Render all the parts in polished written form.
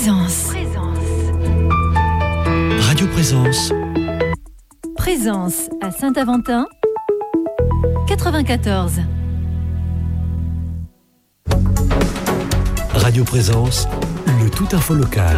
Présence. Radio Présence. Présence à Saint-Aventin, 94. Radio Présence, le tout info local.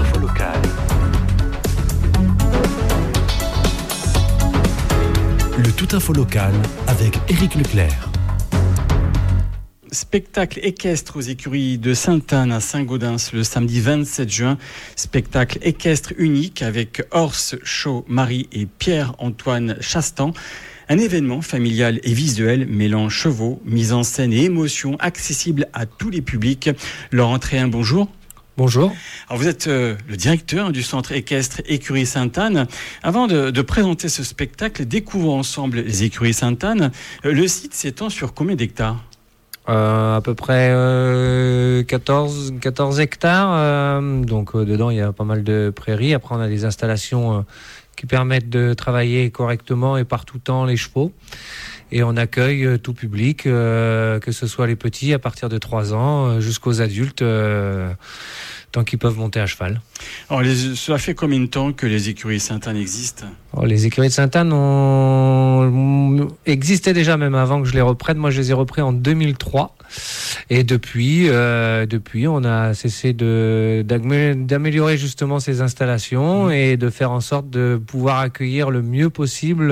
Le tout info local avec Éric Leclerc. Spectacle équestre aux écuries de Sainte-Anne à Saint-Gaudens le samedi 27 juin. Spectacle équestre unique avec Horse Show Marie et Pierre-Antoine Chastan. Un événement familial et visuel mêlant chevaux, mise en scène et émotion, accessible à tous les publics. Laurent Tréhin, bonjour. Bonjour. Alors vous êtes le directeur du centre équestre Écurie Sainte-Anne. Avant de présenter ce spectacle, découvrons ensemble les écuries Sainte-Anne. Le site s'étend sur combien d'hectares ? À peu près 14 hectares. Donc dedans, il y a pas mal de prairies. Après, on a des installations qui permettent de travailler correctement et par tout temps les chevaux. Et on accueille tout public, que ce soit les petits à partir de 3 ans jusqu'aux adultes, tant qu'ils peuvent monter à cheval. Alors, cela fait combien de temps que les écuries Sainte-Anne existent ? Alors, les écuries de Sainte-Anne existaient déjà même avant que je les reprenne. Moi, je les ai repris en 2003. Et depuis, on a cessé d'améliorer justement ces installations et de faire en sorte de pouvoir accueillir le mieux possible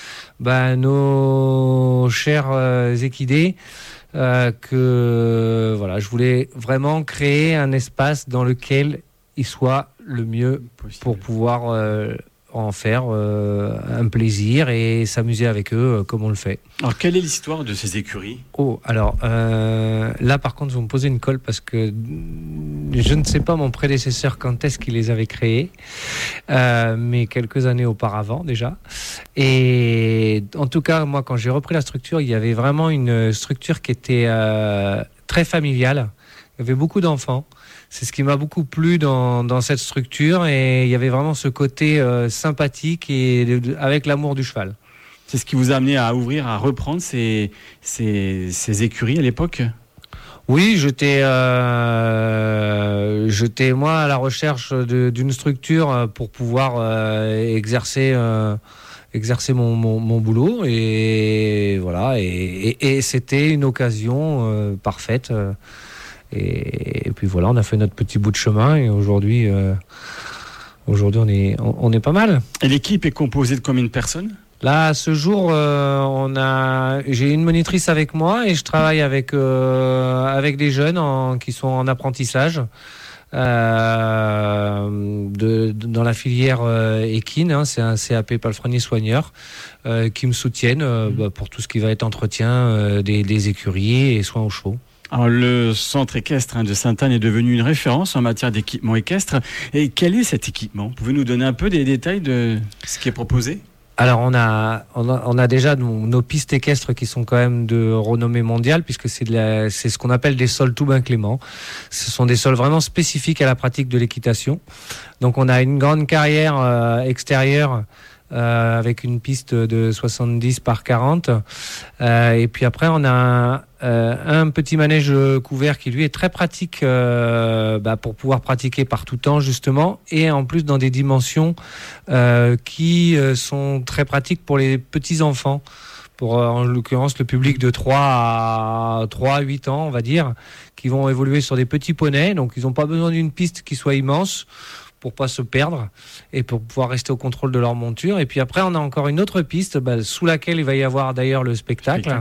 nos chers équidés. Je voulais vraiment créer un espace dans lequel ils soient le mieux possible pour pouvoir en faire un plaisir et s'amuser avec eux comme on le fait. Alors, quelle est l'histoire de ces écuries ? Là par contre vous me posez une colle parce que je ne sais pas mon prédécesseur quand est-ce qu'il les avait créés, mais quelques années auparavant déjà. Et en tout cas, moi quand j'ai repris la structure, il y avait vraiment une structure qui était très familiale. Il y avait beaucoup d'enfants. C'est ce qui m'a beaucoup plu dans cette structure, et il y avait vraiment ce côté sympathique et avec l'amour du cheval. C'est ce qui vous a amené à reprendre ces écuries à l'époque ? Oui, j'étais moi à la recherche d'une structure pour pouvoir exercer mon boulot, et voilà, et c'était une occasion parfaite. Et puis voilà, on a fait notre petit bout de chemin, et aujourd'hui on est pas mal. Et l'équipe est composée de combien de personnes ? Là, à ce jour, j'ai une monitrice avec moi, et je travaille avec des jeunes qui sont en apprentissage dans la filière équine. C'est un CAP palefrenier soigneur qui me soutiennent pour tout ce qui va être entretien des écuries et soins aux chevaux. Alors, le centre équestre de Sainte-Anne est devenu une référence en matière d'équipement équestre. Et quel est cet équipement ? Pouvez-vous nous donner un peu des détails de ce qui est proposé ? Alors, on a déjà nos pistes équestres qui sont quand même de renommée mondiale, puisque c'est ce qu'on appelle des sols tout ben clément. Ce sont des sols vraiment spécifiques à la pratique de l'équitation. Donc, on a une grande carrière extérieure avec une piste de 70 par 40. Et puis après, on a un petit manège couvert qui lui est très pratique pour pouvoir pratiquer par tout temps justement, et en plus dans des dimensions qui sont très pratiques pour les petits enfants, pour en l'occurrence le public de 3 à 8 ans on va dire, qui vont évoluer sur des petits poneys. Donc ils n'ont pas besoin d'une piste qui soit immense pour pas se perdre et pour pouvoir rester au contrôle de leur monture. Et puis après, on a encore une autre piste sous laquelle il va y avoir d'ailleurs le spectacle.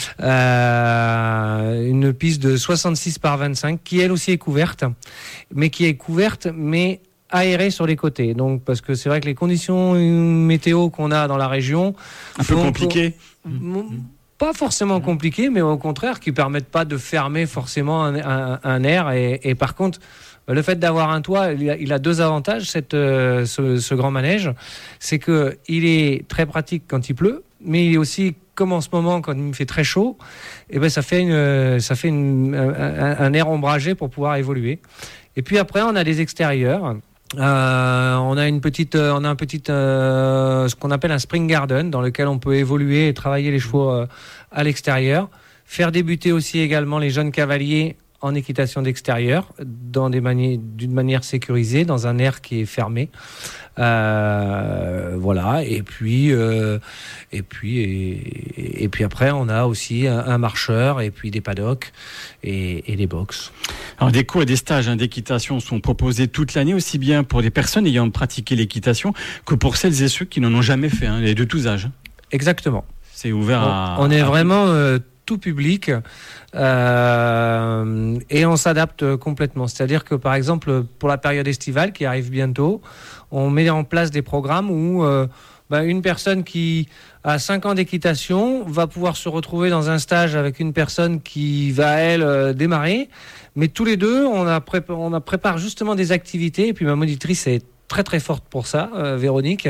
Une piste de 66 par 25 qui elle aussi est couverte, mais aérée sur les côtés. Donc, parce que c'est vrai que les conditions météo qu'on a dans la région... Un peu compliquées. Pas forcément compliquées, mais au contraire, qui permettent pas de fermer forcément un air. Et par contre... Le fait d'avoir un toit, il a 2 avantages, ce grand manège. C'est qu'il est très pratique quand il pleut, mais il est aussi, comme en ce moment, quand il fait très chaud, ça fait un air ombragé pour pouvoir évoluer. Et puis après, on a des extérieurs. On a un petit ce qu'on appelle un spring garden, dans lequel on peut évoluer et travailler les chevaux à l'extérieur. Faire débuter aussi également les jeunes cavaliers en équitation d'extérieur, d'une manière sécurisée, dans un air qui est fermé. Voilà. Et puis après, on a aussi un marcheur et puis des paddocks et des box. Alors, des cours et des stages d'équitation sont proposés toute l'année, aussi bien pour des personnes ayant pratiqué l'équitation que pour celles et ceux qui n'en ont jamais fait, et de tous âges. Exactement. C'est ouvert on est vraiment tout public et on s'adapte complètement. C'est-à-dire que par exemple pour la période estivale qui arrive bientôt, on met en place des programmes où une personne qui a 5 ans d'équitation va pouvoir se retrouver dans un stage avec une personne qui va elle démarrer. Mais tous les deux, on prépare justement des activités et puis ma monitrice est très très forte pour ça, Véronique,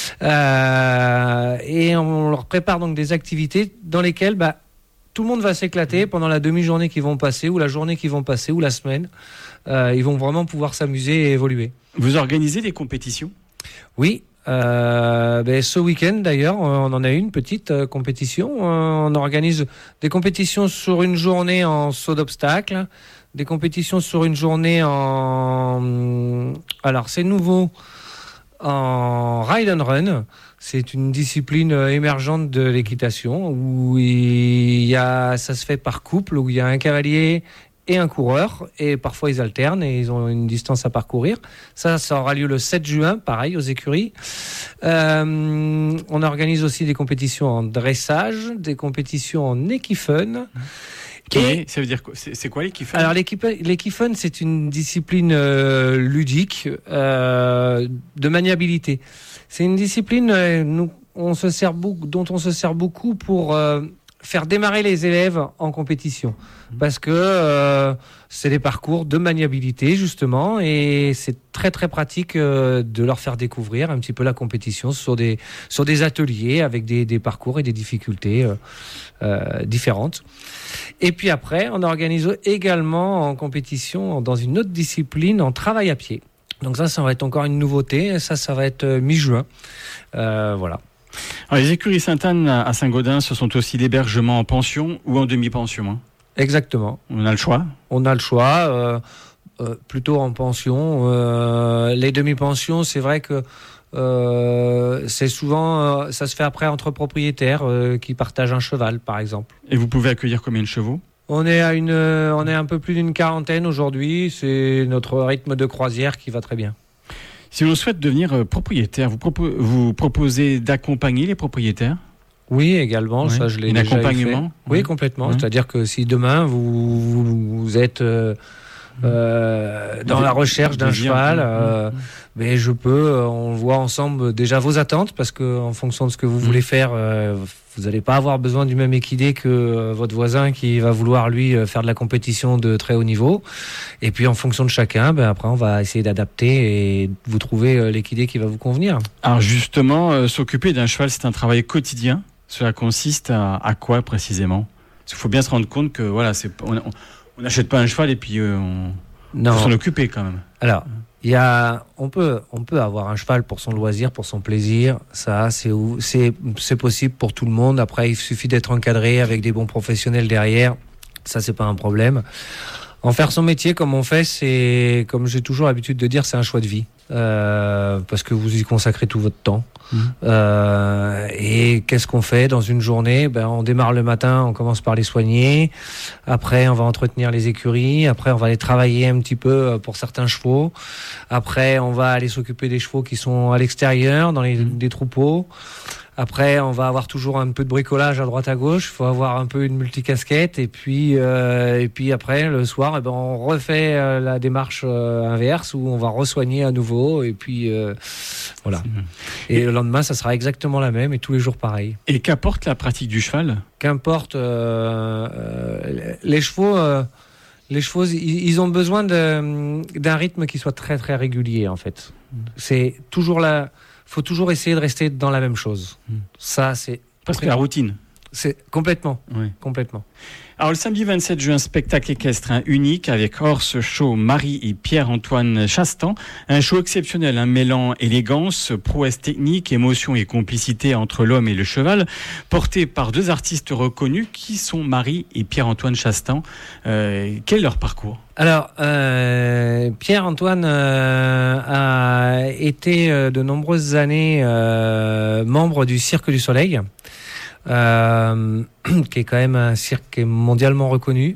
et on leur prépare donc des activités dans lesquelles tout le monde va s'éclater pendant la demi-journée qu'ils vont passer, ou la journée qu'ils vont passer, ou la semaine. Ils vont vraiment pouvoir s'amuser et évoluer. Vous organisez des compétitions ? Oui. Ce week-end d'ailleurs, on en a une petite compétition. On organise des compétitions sur une journée en saut d'obstacle, des compétitions sur une journée alors c'est nouveau, en ride and run. C'est une discipline émergente de l'équitation où ça se fait par couple, où il y a un cavalier et un coureur, et parfois ils alternent et ils ont une distance à parcourir. Ça aura lieu le 7 juin, pareil, aux écuries. On organise aussi des compétitions en dressage, des compétitions en équifun. Ça veut dire quoi ? C'est quoi l'équifun ? Alors l'équifun, c'est une discipline ludique de maniabilité. C'est une discipline dont on se sert beaucoup pour faire démarrer les élèves en compétition, parce que c'est des parcours de maniabilité justement, et c'est très très pratique de leur faire découvrir un petit peu la compétition sur des ateliers avec des parcours et des difficultés différentes. Et puis après, on organise également en compétition dans une autre discipline en travail à pied. Donc ça va être encore une nouveauté. Ça va être mi-juin. Voilà. Alors, les écuries Sainte-Anne à Saint-Gaudens, ce sont aussi l'hébergement en pension ou en demi-pension. Exactement. On a le choix. On a le choix, plutôt en pension. Les demi-pensions, c'est vrai que c'est souvent, ça se fait après entre propriétaires qui partagent un cheval, par exemple. Et vous pouvez accueillir combien de chevaux ? On est un peu plus d'une 40aine aujourd'hui. C'est notre rythme de croisière qui va très bien. Si l'on souhaite devenir propriétaire, vous proposez d'accompagner les propriétaires ? Oui, également. Oui. Ça, je l'ai déjà accompagnement fait. Oui, complètement. Oui. C'est-à-dire que si demain vous êtes dans la recherche d'un cheval, mais on voit ensemble déjà vos attentes, parce que en fonction de ce que vous voulez faire, vous n'allez pas avoir besoin du même équidé que votre voisin qui va vouloir lui faire de la compétition de très haut niveau. Et puis en fonction de chacun, après on va essayer d'adapter et vous trouver l'équidé qui va vous convenir. Alors justement, s'occuper d'un cheval, c'est un travail quotidien. Cela consiste à quoi précisément ? Parce qu'il faut bien se rendre compte que voilà, on n'achète pas un cheval et puis on faut s'en occuper quand même. Alors, on peut avoir un cheval pour son loisir, pour son plaisir. Ça, c'est possible pour tout le monde. Après, il suffit d'être encadré avec des bons professionnels derrière. Ça, c'est pas un problème. En faire son métier comme on fait, c'est, comme j'ai toujours l'habitude de dire, c'est un choix de vie. Parce que vous y consacrez tout votre temps. Et qu'est-ce qu'on fait dans une journée ? On démarre le matin, on commence par les soigner. Après, on va entretenir les écuries. Après, on va aller travailler un petit peu pour certains chevaux. Après, on va aller s'occuper des chevaux qui sont à l'extérieur, dans des troupeaux. Après, on va avoir toujours un peu de bricolage à droite à gauche. Il faut avoir un peu une multicasquette. Et puis après, le soir, on refait la démarche inverse, où on va resoigner à nouveau. Et puis voilà. Et le lendemain, ça sera exactement la même, et tous les jours pareil. Et qu'apporte la pratique du cheval ? Qu'importe, les chevaux, ils ont besoin d'un rythme qui soit très très régulier en fait. C'est toujours là. Faut toujours essayer de rester dans la même chose. Ça, c'est presque la routine. C'est complètement. Oui. Complètement. Alors le samedi 27 juin, spectacle équestre unique avec Horse Show Marie et Pierre-Antoine Chastan. Un show exceptionnel, mêlant élégance, prouesse technique, émotion et complicité entre l'homme et le cheval, porté par deux artistes reconnus qui sont Marie et Pierre-Antoine Chastan. Quel est leur parcours ? Alors, Pierre-Antoine a été de nombreuses années membre du Cirque du Soleil. Qui est quand même un cirque mondialement reconnu.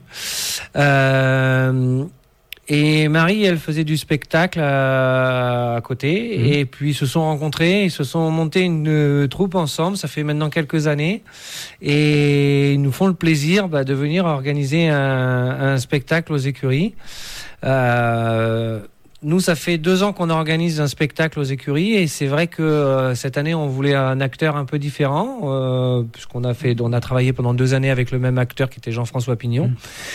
Et Marie, elle faisait du spectacle à côté, et puis ils se sont rencontrés, ils se sont montés une troupe ensemble, ça fait maintenant quelques années, et ils nous font le plaisir de venir organiser un spectacle aux écuries. Nous, ça fait 2 ans qu'on organise un spectacle aux écuries, et c'est vrai que cette année, on voulait un acteur un peu différent, puisqu'on a travaillé pendant 2 années avec le même acteur qui était Jean-François Pignon.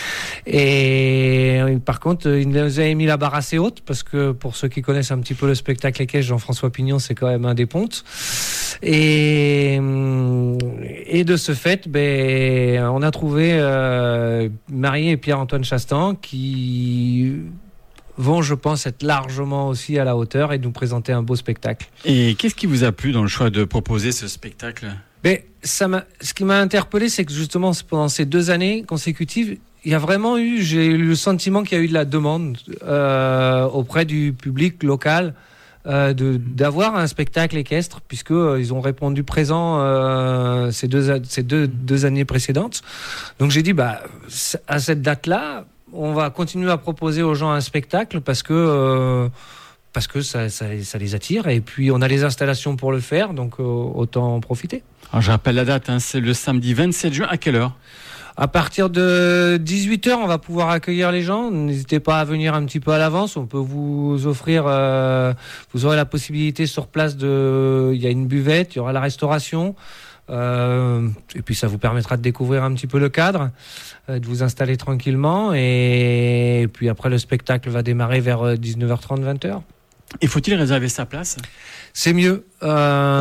Et par contre, il nous avait mis la barre assez haute, parce que pour ceux qui connaissent un petit peu le spectacle équestre, Jean-François Pignon, c'est quand même un des pontes. Et de ce fait, on a trouvé Marie et Pierre-Antoine Chastan qui vont, je pense, être largement aussi à la hauteur et nous présenter un beau spectacle. Et qu'est-ce qui vous a plu dans le choix de proposer ce spectacle ? Ce qui m'a interpellé, c'est que justement, pendant ces 2 années consécutives, j'ai eu le sentiment qu'il y a eu de la demande auprès du public local d'avoir un spectacle équestre, puisque ils ont répondu présent ces deux années précédentes. Donc j'ai dit, à cette date-là, on va continuer à proposer aux gens un spectacle parce que ça les attire, et puis on a les installations pour le faire, donc autant en profiter. Alors je rappelle la date, c'est le samedi 27 juin, à quelle heure ? À partir de 18h, on va pouvoir accueillir les gens. N'hésitez pas à venir un petit peu à l'avance. On peut vous offrir, vous aurez la possibilité sur place il y a une buvette, il y aura la restauration. Et puis ça vous permettra de découvrir un petit peu le cadre, de vous installer tranquillement, et puis après le spectacle va démarrer vers 19h30, 20h. Et faut-il réserver sa place ? C'est mieux. Où alors ?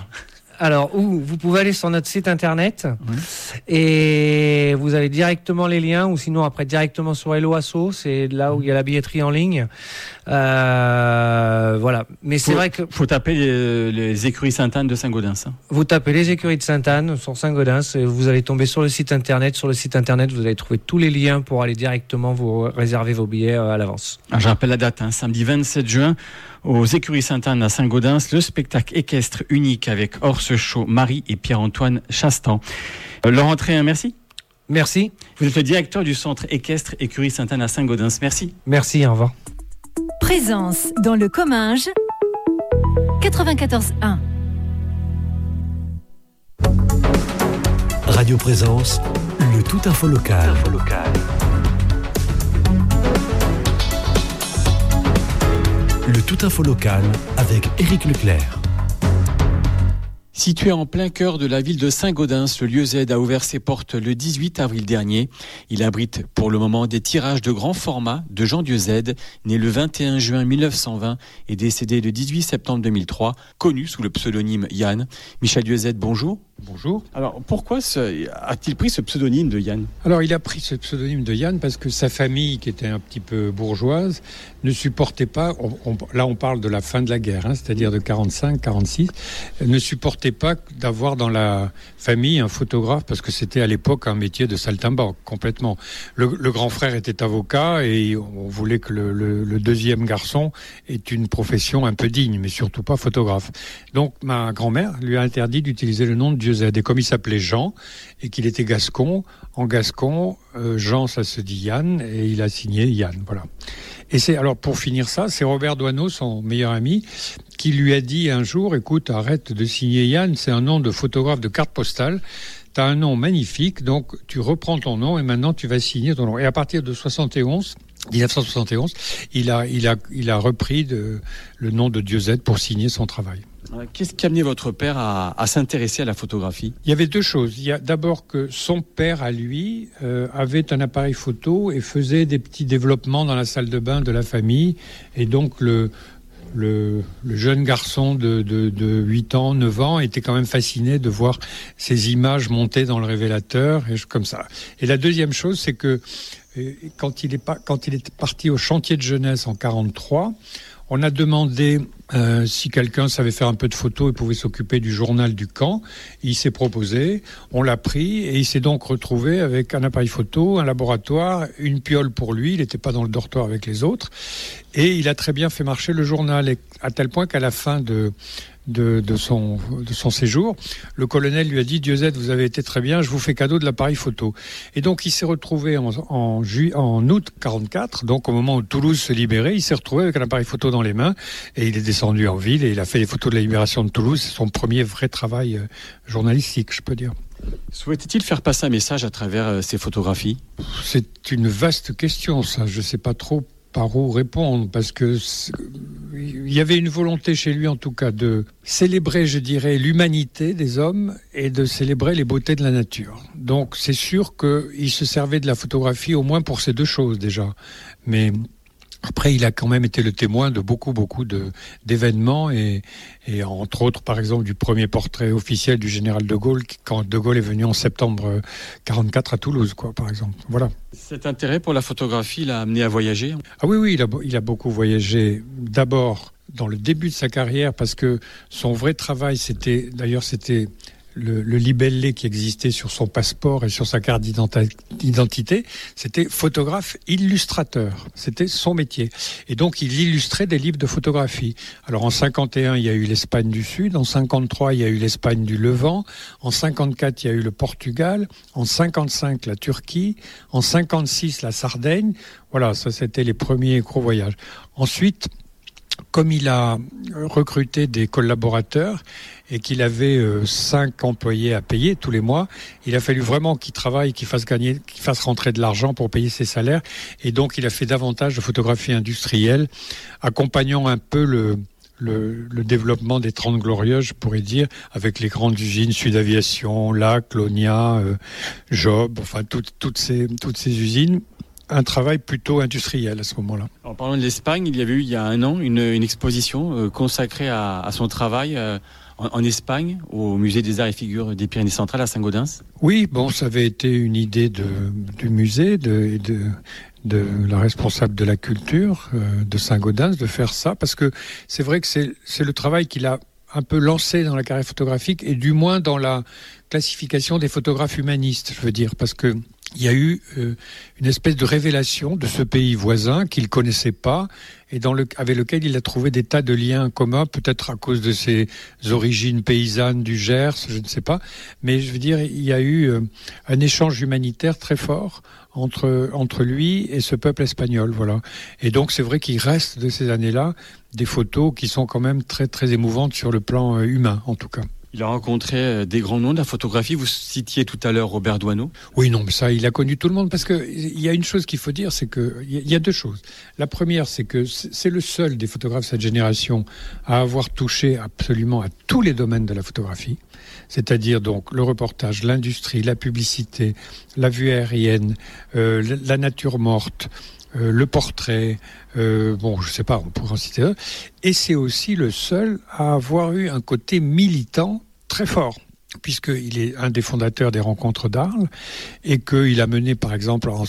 Alors, vous pouvez aller sur notre site internet, et vous avez directement les liens, ou sinon après directement sur Hello Asso, c'est là où il y a la billetterie en ligne. Voilà. Mais c'est vrai que faut taper les écuries Sainte-Anne de Saint-Gaudens. Vous tapez les écuries de Sainte-Anne sur Saint-Gaudens, et vous allez tomber sur le site internet. Sur le site internet, vous allez trouver tous les liens pour aller directement vous réserver vos billets à l'avance. Je rappelle la date, samedi 27 juin. Aux écuries Sainte-Anne à Saint-Gaudens, le spectacle équestre unique avec Horse Show Marie et Pierre-Antoine Chastan. Laurent Tréhin, merci. Merci. Vous êtes le directeur du centre équestre écurie Sainte-Anne à Saint-Gaudens. Merci. Merci, au revoir. Présence dans le Comminges 94.1. Radio Présence, le tout info local. Le tout info local avec Éric Leclerc. Situé en plein cœur de la ville de Saint-Gaudens, le lieu Z a ouvert ses portes le 18 avril dernier. Il abrite pour le moment des tirages de grand format de Jean Dieuze, né le 21 juin 1920 et décédé le 18 septembre 2003, connu sous le pseudonyme Yann. Michel Dieuze, bonjour. Bonjour. Alors, pourquoi a-t-il pris ce pseudonyme de Yann ? Alors, il a pris ce pseudonyme de Yann parce que sa famille, qui était un petit peu bourgeoise, ne supportait pas, là on parle de la fin de la guerre, c'est-à-dire de 45-46, ne supportait pas d'avoir dans la famille un photographe, parce que c'était à l'époque un métier de saltimbanque, complètement. Le grand frère était avocat, et on voulait que le deuxième garçon ait une profession un peu digne, mais surtout pas photographe. Donc, ma grand-mère lui a interdit d'utiliser le nom de Dieuze. Et comme il s'appelait Jean et qu'il était gascon, en gascon, Jean, ça se dit Yann, et il a signé Yann, voilà. Et alors pour finir ça, c'est Robert Doisneau, son meilleur ami, qui lui a dit un jour, écoute, arrête de signer Yann, c'est un nom de photographe de carte postale. T'as un nom magnifique, donc tu reprends ton nom et maintenant tu vas signer ton nom. Et à partir de 1971, il a repris le nom de Dieuze pour signer son travail. Qu'est-ce qui a amené votre père à s'intéresser à la photographie ? Il y avait 2 choses. Il y a d'abord que son père, à lui, avait un appareil photo et faisait des petits développements dans la salle de bain de la famille. Et donc, le jeune garçon de 8 ans, 9 ans était quand même fasciné de voir ces images montées dans le révélateur et comme ça. Et la deuxième chose, c'est que quand il est parti au chantier de jeunesse en 1943, on a demandé si quelqu'un savait faire un peu de photos et pouvait s'occuper du journal du camp. Il s'est proposé, on l'a pris et il s'est donc retrouvé avec un appareil photo, un laboratoire, une piole pour lui. Il n'était pas dans le dortoir avec les autres. Et il a très bien fait marcher le journal, et à tel point qu'à la fin de son séjour, le colonel lui a dit: Dieuze, vous avez été très bien, je vous fais cadeau de l'appareil photo. Et donc il s'est retrouvé en août 1944, donc au moment où Toulouse se libérait, il s'est retrouvé avec un appareil photo dans les mains et il est descendu en ville et il a fait les photos de la libération de Toulouse. C'est son premier vrai travail journalistique, je peux dire. Souhaitait-il faire passer un message à travers ces photographies ? C'est une vaste question, ça. Je ne sais pas trop par où répondre, parce que il y avait une volonté chez lui en tout cas de célébrer, je dirais, l'humanité des hommes et de célébrer les beautés de la nature. Donc c'est sûr qu'il se servait de la photographie au moins pour ces deux choses déjà. Mais après, il a quand même été le témoin de beaucoup d'événements et entre autres, par exemple, du premier portrait officiel du général de Gaulle quand de Gaulle est venu en septembre 1944 à Toulouse, quoi, par exemple. Voilà. Cet intérêt pour la photographie l'a amené à voyager ? Ah oui, il a beaucoup voyagé. D'abord, dans le début de sa carrière, parce que son vrai travail, c'était le libellé qui existait sur son passeport et sur sa carte d'identité, c'était photographe illustrateur. C'était son métier. Et donc, il illustrait des livres de photographie. Alors, en 51, il y a eu l'Espagne du Sud. En 53, il y a eu l'Espagne du Levant. En 54, il y a eu le Portugal. En 55, la Turquie. En 56, la Sardaigne. Voilà, ça, c'était les premiers gros voyages. Ensuite, comme il a recruté des collaborateurs et qu'il avait 5 employés à payer tous les mois, il a fallu vraiment qu'il travaille, qu'il fasse rentrer de l'argent pour payer ses salaires. Et donc, il a fait davantage de photographie industrielle, accompagnant un peu le développement des 30 Glorieuses, je pourrais dire, avec les grandes usines Sud Aviation, LAC, Lonia, Job, enfin toutes ces usines. Un travail plutôt industriel à ce moment-là. En parlant de l'Espagne, il y avait eu il y a un an une exposition consacrée à son travail en Espagne, au musée des Arts et Figures des Pyrénées-Centrales à Saint-Gaudens. Oui, bon, ça avait été une idée du musée, de la responsable de la culture de Saint-Gaudens de faire ça, parce que c'est vrai que c'est le travail qu'il a un peu lancé dans la carrière photographique et du moins dans la classification des photographes humanistes, je veux dire, parce que il y a eu une espèce de révélation de ce pays voisin qu'il connaissait pas et avec lequel il a trouvé des tas de liens communs, peut-être à cause de ses origines paysannes du Gers, je ne sais pas. Mais je veux dire, il y a eu un échange humanitaire très fort entre lui et ce peuple espagnol, voilà. Et donc c'est vrai qu'il reste de ces années-là des photos qui sont quand même très très émouvantes sur le plan humain, en tout cas. Il a rencontré des grands noms de la photographie. Vous citiez tout à l'heure Robert Doisneau. Oui, non, mais ça, il a connu tout le monde. Parce qu'il y a une chose qu'il faut dire, c'est qu'il y a deux choses. La première, c'est que c'est le seul des photographes de cette génération à avoir touché absolument à tous les domaines de la photographie. C'est-à-dire donc le reportage, l'industrie, la publicité, la vue aérienne, la nature morte, le portrait, bon, je sais pas, on pourrait en citer un. Et c'est aussi le seul à avoir eu un côté militant très fort, puisqu'il est un des fondateurs des Rencontres d'Arles et qu'il a mené, par exemple, en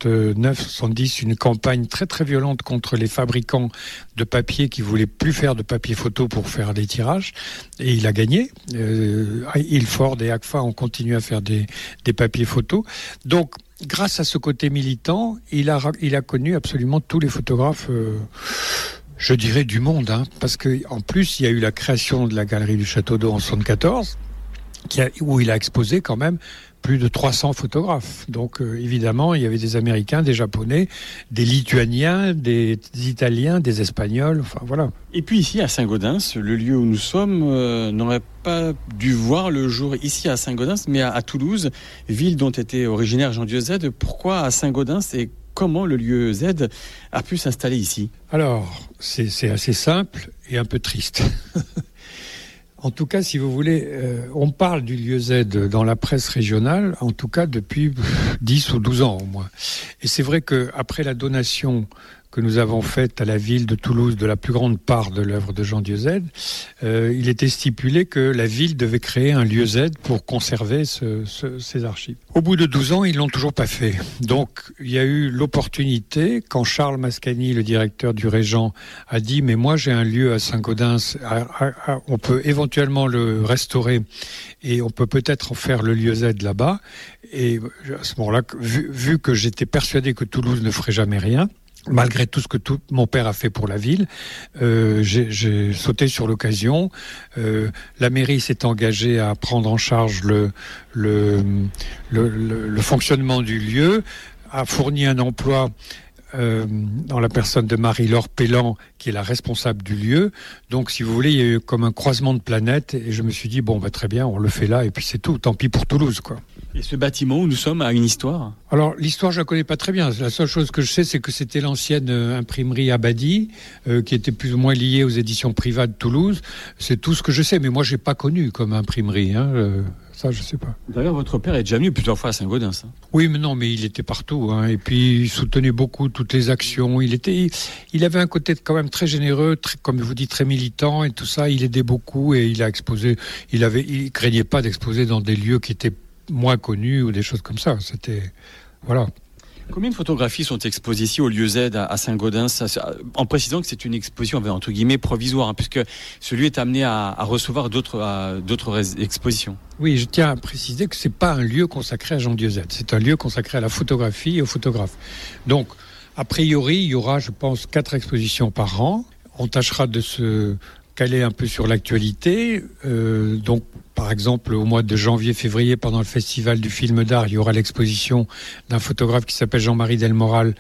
69-70, une campagne très très violente contre les fabricants de papier qui voulaient plus faire de papier photo pour faire des tirages. Et il a gagné. Ilford et Agfa ont continué à faire des papiers photos. Donc, grâce à ce côté militant, il a connu absolument tous les photographes, je dirais, du monde, hein, parce qu'en plus, il y a eu la création de la Galerie du Château d'Eau en 1974, où il a exposé quand même plus de 300 photographes. Donc évidemment, il y avait des Américains, des Japonais, des Lituaniens, des Italiens, des Espagnols, enfin voilà. Et puis ici à Saint-Gaudens, le lieu où nous sommes n'aurait pas dû voir le jour ici à Saint-Gaudens, mais à Toulouse, ville dont était originaire Jean Dieuze. Pourquoi à Saint-Gaudens et comment le lieu Z a pu s'installer ici ? Alors, c'est assez simple et un peu triste. En tout cas, si vous voulez, on parle du lieu Z dans la presse régionale, en tout cas depuis 10 ou 12 ans au moins. Et c'est vrai qu'après la donation que nous avons faite à la ville de Toulouse de la plus grande part de l'œuvre de Jean Dieuze, il était stipulé que la ville devait créer un lieu Z pour conserver ces archives. Au bout de 12 ans, ils l'ont toujours pas fait. Donc, il y a eu l'opportunité, quand Charles Mascagni, le directeur du Régent, a dit « Mais moi, j'ai un lieu à Saint-Gaudens, on peut éventuellement le restaurer et on peut peut-être en faire le lieu Z là-bas. » Et à ce moment-là, vu que j'étais persuadé que Toulouse ne ferait jamais rien, malgré tout ce que mon père a fait pour la ville, j'ai sauté sur l'occasion. La mairie s'est engagée à prendre en charge le fonctionnement du lieu, a fourni un emploi dans la personne de Marie-Laure Pellan, qui est la responsable du lieu. Donc, si vous voulez, il y a eu comme un croisement de planètes, et je me suis dit, très bien, on le fait là, et puis c'est tout, tant pis pour Toulouse, quoi. Et ce bâtiment où nous sommes a une histoire ? Alors, l'histoire, je la connais pas très bien. La seule chose que je sais, c'est que c'était l'ancienne imprimerie Abadi, qui était plus ou moins liée aux éditions Privat de Toulouse. C'est tout ce que je sais, mais moi, j'ai pas connu comme imprimerie, ça, je sais pas. D'ailleurs, votre père est déjà venu plusieurs fois à Saint-Gaudens. Oui, mais non, mais il était partout, Et puis, il soutenait beaucoup toutes les actions. Il avait un côté quand même très généreux, comme je vous dis, très militant et tout ça. Il aidait beaucoup et il a exposé. Il craignait pas d'exposer dans des lieux qui étaient moins connus ou des choses comme ça. C'était, voilà. Combien de photographies sont exposées ici au lieu Z à Saint-Gaudens, en précisant que c'est une exposition entre guillemets provisoire, puisque ce lieu est amené à recevoir d'autres expositions. Oui, je tiens à préciser que c'est pas un lieu consacré à Jean Dieuze, c'est un lieu consacré à la photographie et aux photographes. Donc, a priori, il y aura, je pense, 4 expositions par an. On tâchera de se caler un peu sur l'actualité. Donc, par exemple, au mois de janvier-février, pendant le Festival du film d'art, il y aura l'exposition d'un photographe qui s'appelle Jean-Marie Delmoral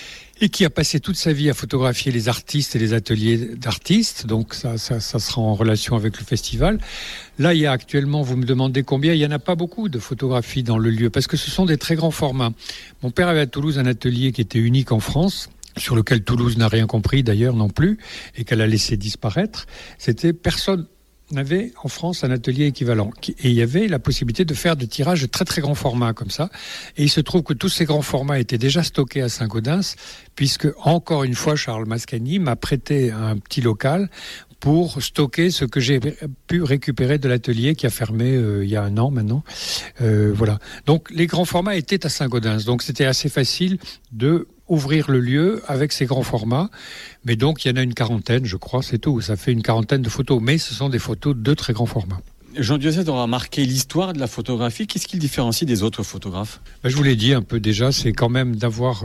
et qui a passé toute sa vie à photographier les artistes et les ateliers d'artistes. Donc ça sera en relation avec le festival. Là, il y a actuellement, vous me demandez combien, il n'y en a pas beaucoup de photographies dans le lieu parce que ce sont des très grands formats. Mon père avait à Toulouse un atelier qui était unique en France, sur lequel Toulouse n'a rien compris d'ailleurs non plus, et qu'elle a laissé disparaître. Personne n'avait en France un atelier équivalent. Et il y avait la possibilité de faire des tirages de très très grands formats comme ça. Et il se trouve que tous ces grands formats étaient déjà stockés à Saint-Gaudens, puisque encore une fois, Charles Mascagni m'a prêté un petit local pour stocker ce que j'ai pu récupérer de l'atelier qui a fermé il y a 1 an maintenant. Voilà. Donc les grands formats étaient à Saint-Gaudens. Donc c'était assez facile de ouvrir le lieu avec ces grands formats. Mais donc, il y en a une quarantaine, je crois, c'est tout. Ça fait une quarantaine de photos. Mais ce sont des photos de très grands formats. Jean Dieuze aura marqué l'histoire de la photographie. Qu'est-ce qui le différencie des autres photographes ? Je vous l'ai dit un peu déjà, c'est quand même d'avoir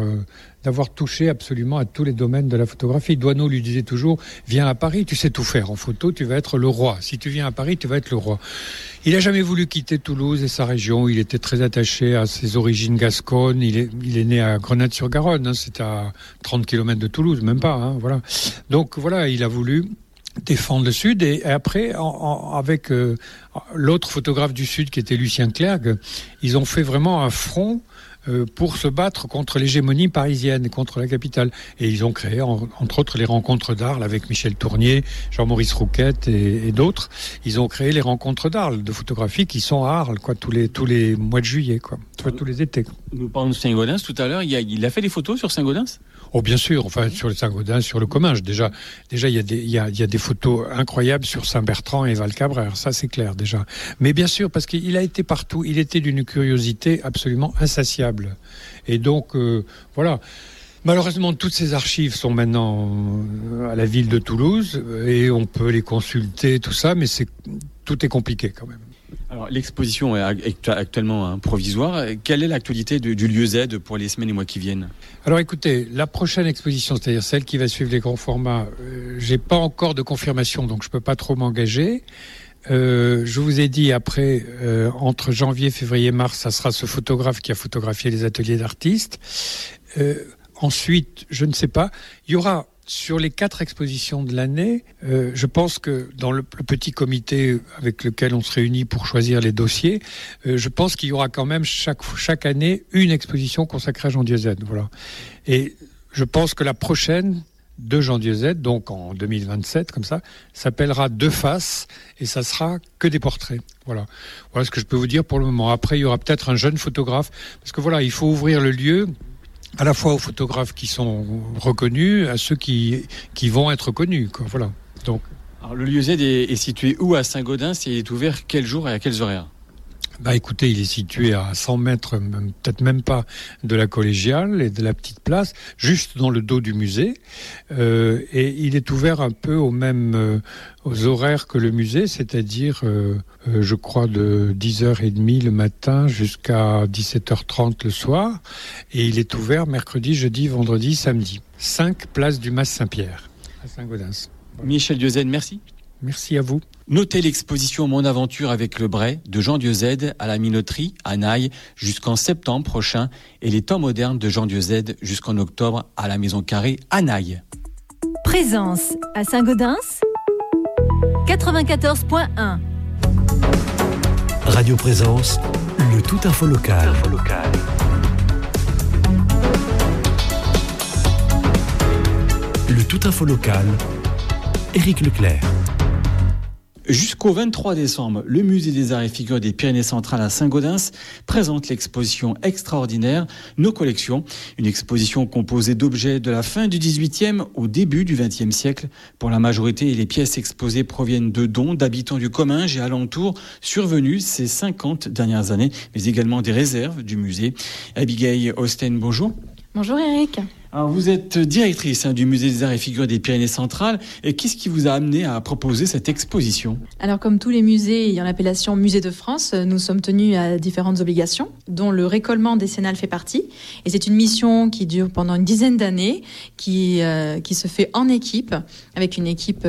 touché absolument à tous les domaines de la photographie. Doisneau lui disait toujours, viens à Paris, tu sais tout faire. En photo, tu vas être le roi. Si tu viens à Paris, tu vas être le roi. Il n'a jamais voulu quitter Toulouse et sa région. Il était très attaché à ses origines gasconnes. Il est né à Grenade-sur-Garonne. C'est à 30 km de Toulouse, même pas. Voilà. Donc voilà, il a voulu défendre le Sud et après avec l'autre photographe du Sud qui était Lucien Clergue, ils ont fait vraiment un front pour se battre contre l'hégémonie parisienne et contre la capitale. Et ils ont créé, entre autres, les rencontres d'Arles avec Michel Tournier, Jean-Maurice Rouquette et d'autres. Ils ont créé les rencontres d'Arles de photographie qui sont à Arles, tous les mois de juillet, tous les étés. Nous parlons de Saint-Gaudens tout à l'heure. Il a fait des photos sur Saint-Gaudens ? Oh, bien sûr, enfin, sur le Saint-Gaudens, sur le Comminges. Déjà, il y a des photos incroyables sur Saint-Bertrand et Val-Cabrère. Ça, c'est clair, déjà. Mais bien sûr, parce qu'il a été partout. Il était d'une curiosité absolument insatiable. Et donc, voilà. Malheureusement, toutes ces archives sont maintenant à la ville de Toulouse et on peut les consulter, tout ça, mais tout est compliqué quand même. Alors, l'exposition est actuellement provisoire. Quelle est l'actualité du lieu Z pour les semaines et mois qui viennent ? Alors écoutez, la prochaine exposition, c'est-à-dire celle qui va suivre les grands formats, j'ai pas encore de confirmation, donc je peux pas trop m'engager. Je vous ai dit après, entre janvier, février, mars, ça sera ce photographe qui a photographié les ateliers d'artistes. Ensuite, je ne sais pas, il y aura sur les 4 expositions de l'année, je pense que dans le petit comité avec lequel on se réunit pour choisir les dossiers, je pense qu'il y aura quand même chaque année une exposition consacrée à Jean Dieuze. Voilà. Et je pense que la prochaine de Jean Dieuze, donc en 2027, comme ça, s'appellera Deux Faces et ça sera que des portraits. Voilà ce que je peux vous dire pour le moment. Après, il y aura peut-être un jeune photographe parce que voilà, il faut ouvrir le lieu. à la fois aux photographes qui sont reconnus, à ceux qui vont être connus, quoi. Voilà. Donc, alors, le lieu Z est situé où à Saint-Gaudens et il est ouvert quel jour et à quels horaires? écoutez, il est situé à 100 mètres, peut-être même pas, de la collégiale et de la petite place, juste dans le dos du musée. Et il est ouvert un peu aux horaires que le musée, c'est-à-dire, je crois, de 10h30 le matin jusqu'à 17h30 le soir. Et il est ouvert mercredi, jeudi, vendredi, samedi. 5 places du Mas Saint-Pierre, à Saint-Gaudens. Michel Dieuzen, merci. Merci à vous. Notez l'exposition Mon aventure avec le Bray de Jean Dieuzen à la Minoterie à Naï jusqu'en septembre prochain et les temps modernes de Jean Dieuzen jusqu'en octobre à la Maison Carrée à Naï. Présence à Saint-Gaudens 94.1. Radio Présence, le tout info local. Le tout info local, Éric Leclerc. Jusqu'au 23 décembre, le Musée des Arts et Figures des Pyrénées-Centrales à Saint-Gaudens présente l'exposition extraordinaire Nos collections, une exposition composée d'objets de la fin du XVIIIe au début du XXe siècle. Pour la majorité, les pièces exposées proviennent de dons d'habitants du Comminges et alentours survenus ces 50 dernières années, mais également des réserves du musée. Abigail Osten, bonjour. Bonjour Eric. Alors vous êtes directrice du Musée des Arts et Figures des Pyrénées-Centrales. Et qu'est-ce qui vous a amené à proposer cette exposition? Alors comme tous les musées ayant l'appellation Musée de France, nous sommes tenus à différentes obligations, dont le récollement décennal fait partie. Et c'est une mission qui dure pendant une dizaine d'années, qui se fait en équipe, avec une équipe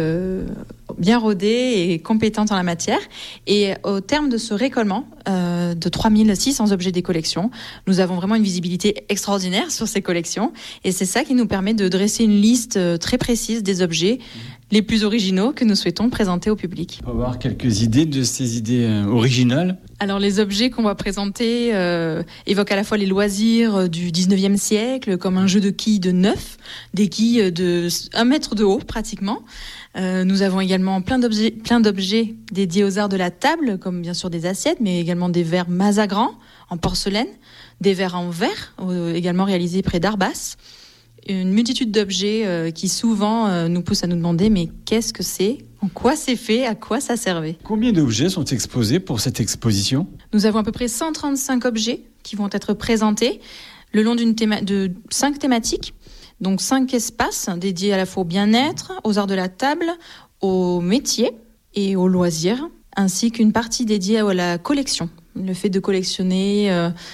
bien rodée et compétente en la matière. Et au terme de ce récollement de 3600 objets des collections, nous avons vraiment une visibilité extraordinaire sur ces collections. Et c'est ça qui nous permet de dresser une liste très précise des objets les plus originaux que nous souhaitons présenter au public. On va avoir quelques idées de ces idées originales. Alors les objets qu'on va présenter évoquent à la fois les loisirs du 19e siècle, comme un jeu de quilles de 9, des quilles de 1 mètre de haut pratiquement. Nous avons également plein d'objets dédiés aux arts de la table, comme bien sûr des assiettes, mais également des verres Mazagran en porcelaine, des verres en verre, également réalisés près d'Arbas. Une multitude d'objets qui souvent nous poussent à nous demander mais qu'est-ce que c'est ? En quoi c'est fait ? À quoi ça servait ? Combien d'objets sont exposés pour cette exposition ? Nous avons à peu près 135 objets qui vont être présentés le long de 5 thématiques. Donc 5 espaces dédiés à la fois au bien-être, aux arts de la table, aux métiers et aux loisirs, ainsi qu'une partie dédiée à la collection. Le fait de collectionner,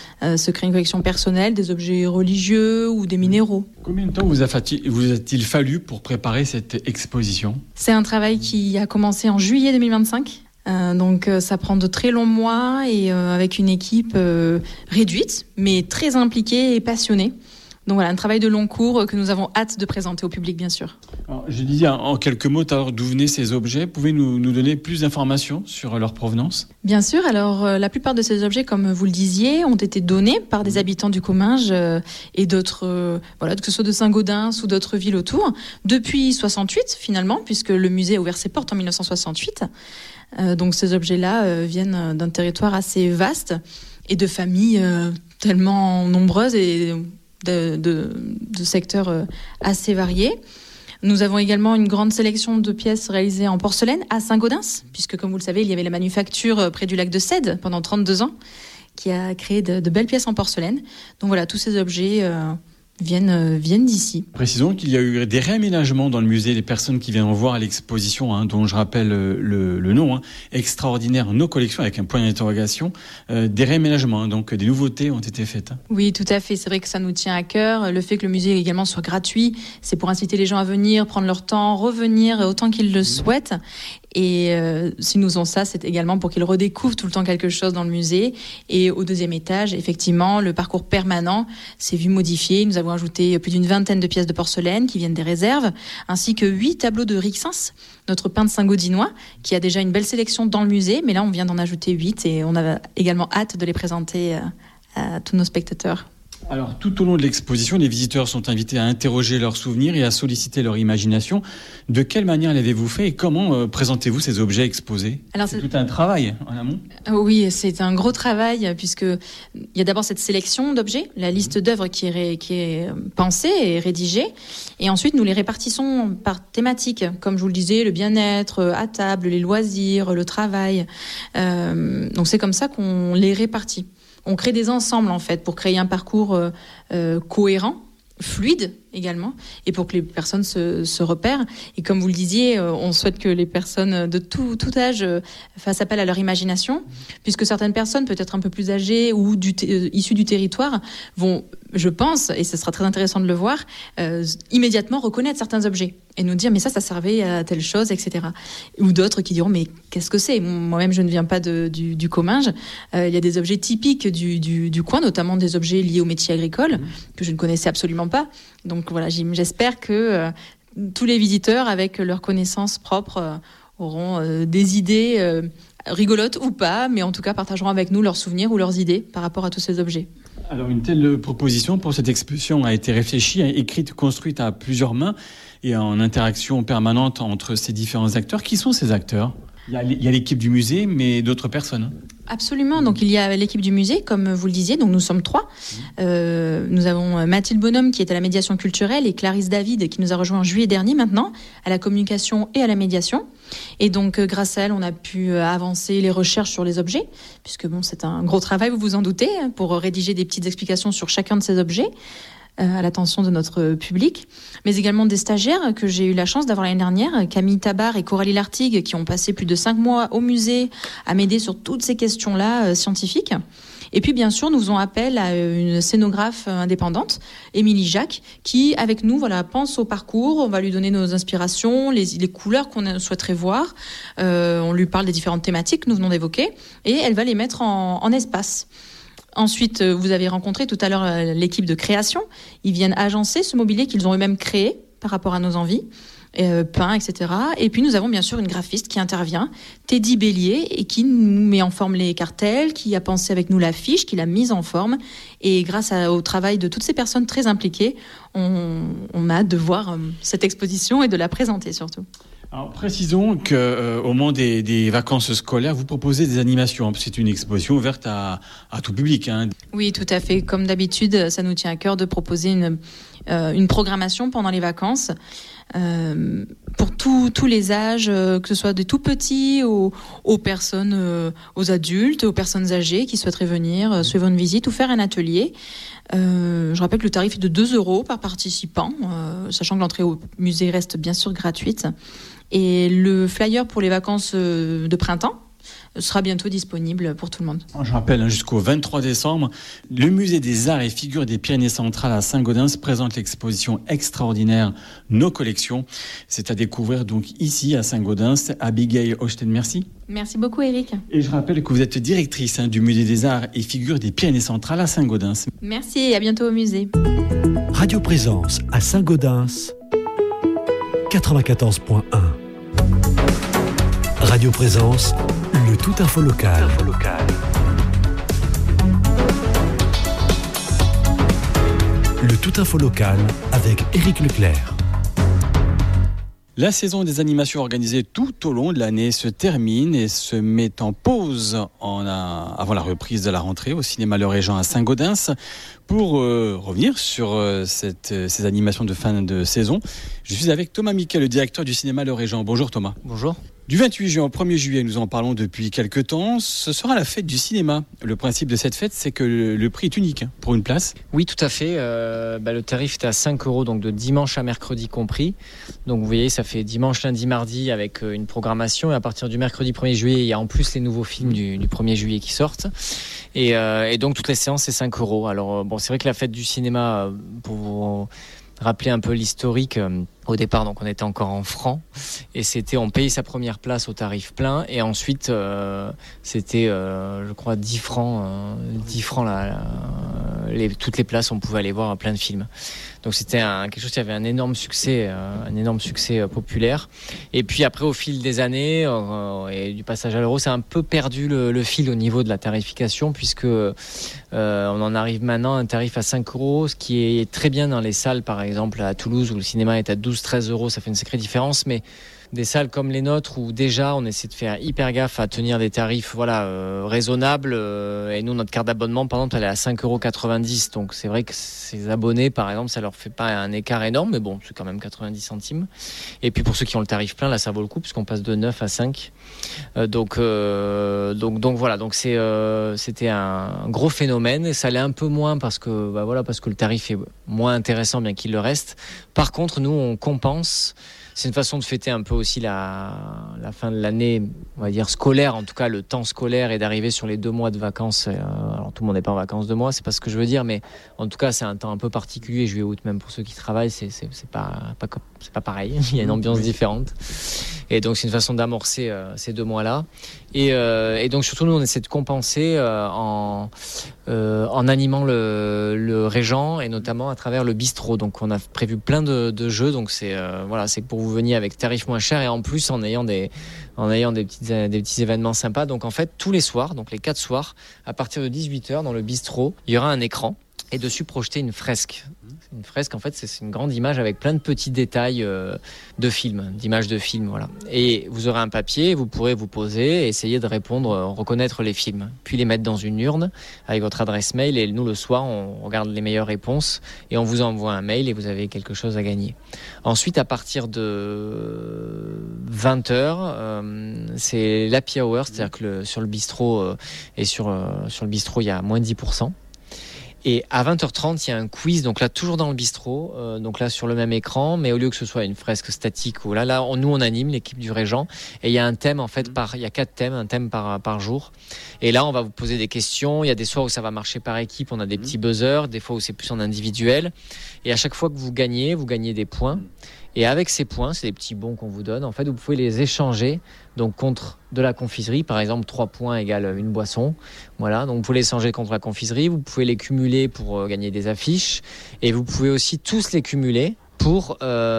se créer une collection personnelle, des objets religieux ou des minéraux. Combien de temps vous a-t-il fallu pour préparer cette exposition ? C'est un travail qui a commencé en juillet 2025. Donc ça prend de très longs mois et avec une équipe réduite, mais très impliquée et passionnée. Donc voilà, un travail de long cours que nous avons hâte de présenter au public, bien sûr. Alors, je disais en quelques mots d'où venaient ces objets. Pouvez-vous nous donner plus d'informations sur leur provenance ? Bien sûr. Alors, la plupart de ces objets, comme vous le disiez, ont été donnés par des habitants du Comminges et d'autres, que ce soit de Saint-Gaudens ou d'autres villes autour, depuis 68 finalement, puisque le musée a ouvert ses portes en 1968. Donc ces objets-là viennent d'un territoire assez vaste et de familles tellement nombreuses et de secteurs assez variés. Nous avons également une grande sélection de pièces réalisées en porcelaine à Saint-Gaudens, puisque comme vous le savez, il y avait la manufacture près du lac de Cède pendant 32 ans, qui a créé de belles pièces en porcelaine. Donc voilà, tous ces objets viennent d'ici. Précisons qu'il y a eu des réaménagements dans le musée, les personnes qui viennent voir l'exposition, dont je rappelle le nom, extraordinaire, Nos collections, avec un point d'interrogation, des réaménagements, donc des nouveautés ont été faites. Oui, tout à fait, c'est vrai que ça nous tient à cœur. Le fait que le musée également soit gratuit, c'est pour inciter les gens à venir, prendre leur temps, revenir autant qu'ils le souhaitent. Et si nous faisons ça, c'est également pour qu'ils redécouvrent tout le temps quelque chose dans le musée. Et au 2e étage, effectivement, le parcours permanent s'est vu modifié. Nous avons ajouté plus d'une 20aine de pièces de porcelaine qui viennent des réserves, ainsi que 8 tableaux de Rixens, notre peintre saint-gaudinois, qui a déjà une belle sélection dans le musée. Mais là, on vient d'en ajouter 8 et on a également hâte de les présenter à tous nos spectateurs. Alors, tout au long de l'exposition, les visiteurs sont invités à interroger leurs souvenirs et à solliciter leur imagination. De quelle manière l'avez-vous fait et comment présentez-vous ces objets exposés? Alors, c'est tout un travail en amont? Oui, c'est un gros travail puisque il y a d'abord cette sélection d'objets, la liste d'œuvres qui est pensée et rédigée. Et ensuite, nous les répartissons par thématique. Comme je vous le disais, le bien-être, à table, les loisirs, le travail. Donc, c'est comme ça qu'on les répartit. On crée des ensembles, en fait, pour créer un parcours cohérent, fluide également, et pour que les personnes se repèrent. Et comme vous le disiez, on souhaite que les personnes de tout âge fassent appel à leur imagination, puisque certaines personnes, peut-être un peu plus âgées ou issues du territoire, vont, je pense, et ce sera très intéressant de le voir, immédiatement reconnaître certains objets et nous dire mais ça servait à telle chose, etc. Ou d'autres qui diront mais qu'est-ce que c'est? Moi-même, je ne viens pas du Comminges. Il y a des objets typiques du coin, notamment des objets liés au métier agricole que je ne connaissais absolument pas. Donc voilà, j'espère que tous les visiteurs, avec leurs connaissances propres, auront des idées rigolotes ou pas, mais en tout cas partageront avec nous leurs souvenirs ou leurs idées par rapport à tous ces objets. Alors une telle proposition pour cette exposition a été réfléchie, écrite, construite à plusieurs mains et en interaction permanente entre ces différents acteurs. Qui sont ces acteurs ? Il y a l'équipe du musée, mais d'autres personnes. Absolument. Donc, il y a l'équipe du musée, comme vous le disiez. Donc, nous sommes 3. Nous avons Mathilde Bonhomme, qui est à la médiation culturelle, et Clarisse David, qui nous a rejoint en juillet dernier, maintenant, à la communication et à la médiation. Et donc, grâce à elle, on a pu avancer les recherches sur les objets, puisque bon, c'est un gros travail, vous vous en doutez, pour rédiger des petites explications sur chacun de ces objets, à l'attention de notre public, mais également des stagiaires que j'ai eu la chance d'avoir l'année dernière, Camille Tabar et Coralie Lartigue, qui ont passé plus de 5 mois au musée à m'aider sur toutes ces questions-là scientifiques. Et puis, bien sûr, nous faisons appel à une scénographe indépendante, Émilie Jacques, qui, avec nous, pense au parcours. On va lui donner nos inspirations, les couleurs qu'on souhaiterait voir. On lui parle des différentes thématiques que nous venons d'évoquer, et elle va les mettre en espace. Ensuite, vous avez rencontré tout à l'heure l'équipe de création. Ils viennent agencer ce mobilier qu'ils ont eux-mêmes créé par rapport à nos envies, peint, etc. Et puis nous avons bien sûr une graphiste qui intervient, Teddy Bélier, et qui nous met en forme les cartels, qui a pensé avec nous l'affiche, qui l'a mise en forme. Et grâce au travail de toutes ces personnes très impliquées, on a hâte de voir cette exposition et de la présenter surtout. Alors, précisons qu'au moment des vacances scolaires, vous proposez des animations. C'est une exposition ouverte à tout public. Hein. Oui, tout à fait. Comme d'habitude, ça nous tient à cœur de proposer une programmation pendant les vacances pour tous les âges, que ce soit des tout petits aux personnes, aux adultes, aux personnes âgées qui souhaiteraient venir suivre une visite ou faire un atelier. Je rappelle que le tarif est de 2 € par participant, sachant que l'entrée au musée reste bien sûr gratuite. Et le flyer pour les vacances de printemps sera bientôt disponible pour tout le monde. Je rappelle, jusqu'au 23 décembre, le musée des Arts et Figures des Pyrénées-Centrales à Saint-Gaudens présente l'exposition extraordinaire Nos collections. C'est à découvrir donc ici à Saint-Gaudens. Abigail Hochten, merci. Merci beaucoup Eric. Et je rappelle que vous êtes directrice du musée des Arts et Figures des Pyrénées-Centrales à Saint-Gaudens. Merci et à bientôt au musée. Radio Présence à Saint-Gaudens, 94.1. Radio Présence, le tout info local. Le tout info local avec Éric Leclerc. La saison des animations organisées tout au long de l'année se termine et se met en pause avant la reprise de la rentrée au cinéma Le Régent à Saint-Gaudens. Pour revenir sur ces animations de fin de saison, je suis avec Thomas Miquet, le directeur du cinéma Le Régent. Bonjour Thomas. Bonjour. Du 28 juin au 1er juillet, nous en parlons depuis quelques temps, ce sera la fête du cinéma. Le principe de cette fête, c'est que le prix est unique pour une place. Oui, tout à fait. Le tarif est à 5 €, donc de dimanche à mercredi compris. Donc vous voyez, ça fait dimanche, lundi, mardi avec une programmation. Et à partir du mercredi 1er juillet, il y a en plus les nouveaux films du 1er juillet qui sortent. Et donc toutes les séances, c'est 5 €. Alors c'est vrai que la fête du cinéma, pour vous rappeler un peu l'historique, au départ, donc on était encore en francs et on payait sa première place au tarif plein et ensuite c'était je crois 10 francs toutes les places, on pouvait aller voir plein de films. Donc c'était quelque chose qui avait un énorme succès populaire. Et puis après, au fil des années et du passage à l'euro, c'est un peu perdu le fil au niveau de la tarification, puisque on en arrive maintenant à un tarif à 5 €, ce qui est très bien dans les salles, par exemple à Toulouse où le cinéma est à 12-13 €, ça fait une sacrée différence, mais des salles comme les nôtres où déjà on essaie de faire hyper gaffe à tenir des tarifs raisonnables, et nous notre carte d'abonnement par exemple elle est à 5,90 €, donc c'est vrai que ces abonnés par exemple ça leur fait pas un écart énorme, mais bon c'est quand même 90 centimes. Et puis pour ceux qui ont le tarif plein, là ça vaut le coup puisqu'on passe de 9 à 5. Donc voilà, donc c'était un gros phénomène, et ça l'est un peu moins parce que le tarif est moins intéressant bien qu'il le reste. Par contre nous on compense. C'est une façon de fêter un peu aussi la fin de l'année, on va dire scolaire, en tout cas le temps scolaire, et d'arriver sur les 2 mois de vacances. Alors tout le monde n'est pas en vacances 2 mois, c'est pas ce que je veux dire, mais en tout cas c'est un temps un peu particulier, juillet, août, même pour ceux qui travaillent, c'est pas pareil, il y a une ambiance différente. Et donc c'est une façon d'amorcer ces 2 mois-là. Et donc surtout nous on essaie de compenser en animant le Régent, et notamment à travers le bistrot. Donc on a prévu plein de jeux, donc c'est pour vous venir avec tarif moins cher, et en plus en ayant des petits événements sympas. Donc en fait tous les soirs, donc les 4 soirs, à partir de 18h dans le bistrot, il y aura un écran et dessus projeter une fresque. Une fresque, en fait, c'est une grande image avec plein de petits détails d'images de films, voilà. Et vous aurez un papier, vous pourrez vous poser et essayer de reconnaître les films, puis les mettre dans une urne avec votre adresse mail, et nous, le soir, on regarde les meilleures réponses et on vous envoie un mail et vous avez quelque chose à gagner. Ensuite, à partir de 20h, c'est l'happy hour, c'est-à-dire que sur le bistrot, sur le bistrot, il y a moins 10%. Et à 20h30, il y a un quiz, donc là toujours dans le bistrot, donc là sur le même écran, mais au lieu que ce soit une fresque statique, où là on anime l'équipe du Régent, et il y a un thème en fait il y a 4 thèmes, un thème par jour. Et là on va vous poser des questions. Il y a des soirs où ça va marcher par équipe, on a des petits buzzers, des fois où c'est plus en individuel. Et à chaque fois que vous gagnez des points. Et avec ces points, c'est des petits bons qu'on vous donne. En fait, vous pouvez les échanger donc contre de la confiserie. Par exemple, 3 points égale une boisson. Voilà, donc vous pouvez les échanger contre la confiserie. Vous pouvez les cumuler pour gagner des affiches. Et vous pouvez aussi tous les cumuler pour